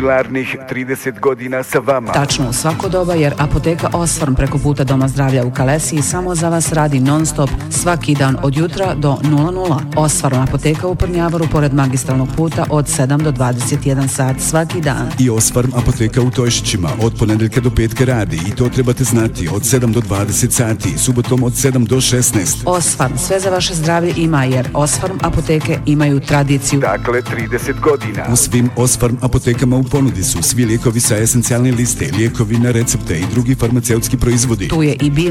jubilarnih 30 godina sa vama. Tačno u svako doba, jer apoteka Osfarm preko puta Doma zdravlja u Kalesiji samo za vas radi non stop svaki dan od jutra do 00. Osfarm apoteka u Prnjavoru pored magistralnog puta od 7 do 21 sat svaki dan. I Osfarm apoteka u Tojšićima od ponedeljka do petka radi i to trebate znati od 7 do 20 sati, subotom od 7 do 16. Osfarm, sve za vaše zdravlje ima, jer Osfarm apoteke imaju tradiciju. Dakle, 30 godina. U svim Osfarm apotekama u ponudi su svi lijekovi sa esencijalne liste, lijekovi na recepte i drugi farmaceutski proizvodi. Tu je i biljni